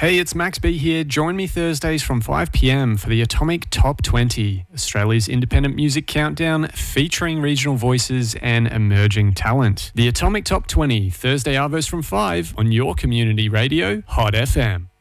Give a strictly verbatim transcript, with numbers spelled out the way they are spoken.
Hey, it's Max B here. Join me Thursdays from five p m for the Atomic Top twenty, Australia's independent music countdown featuring regional voices and emerging talent. The Atomic Top twenty, Thursday Arvos from five on your community radio, Hot F M.